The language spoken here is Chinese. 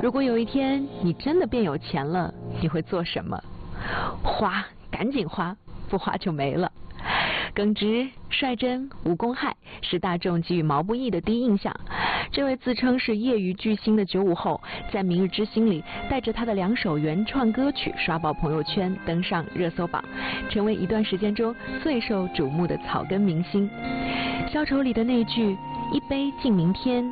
如果有一天你真的变有钱了，你会做什么？花，赶紧花，不花就没了。耿直、率真、无公害是大众给予毛不易的第一印象。这位自称是业余巨星的95后，在《明日之星》里带着他的2首原创歌曲刷爆朋友圈，登上热搜榜，成为一段时间中最受瞩目的草根明星。消愁里的那句“一杯敬明天，